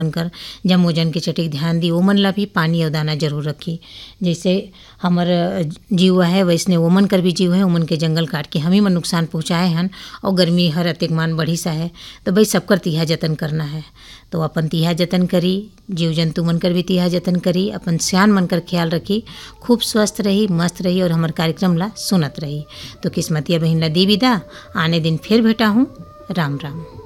कर जम ओजन के चटिक ध्यान दी ओमन ला भी पानी अउ दाना जरूर रखी। जैसे हमर जीव है वैसने ओमन कर भी जीव है, ओमन के जंगल काट के हम ही मन नुकसान पहुँचाए हन और गर्मी हर अतेक मान बढ़िसा है तो भाई सबकर तिहा जतन करना है। तो अपन तिहा जतन करी, जीव जंतु मन कर भी तिहा जतन करी, अपन सियान मन कर ख्याल रखी, खूब स्वस्थ रही, मस्त रही और हमार कार्यक्रम ला सुनत रही। तो किस्मतिया बहिन ला दी विदा, आने दिन फिर भेटा हूँ। राम राम।